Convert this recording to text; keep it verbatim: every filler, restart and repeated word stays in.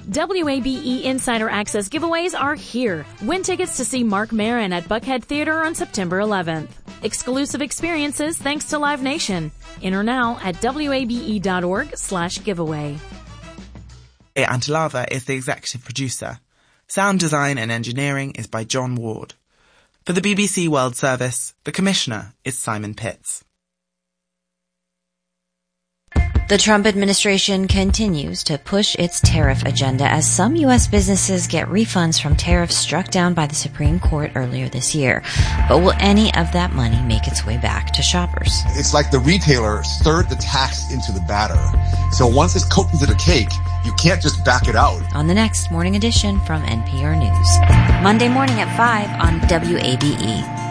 W A B E Insider Access giveaways are here. Win tickets to see Marc Maron at Buckhead Theater on September eleventh. Exclusive experiences thanks to Live Nation. Enter now at wabe.org slash giveaway. Antilava is the executive producer. Sound design and engineering is by John Ward. For the B B C World Service, the Commissioner is Simon Pitts. The Trump administration continues to push its tariff agenda as some U S businesses get refunds from tariffs struck down by the Supreme Court earlier this year. But will any of that money make its way back to shoppers? It's like the retailer stirred the tax into the batter. So once it's cooked into the cake, you can't just back it out. On the next Morning Edition from N P R News. Monday morning at five on W A B E.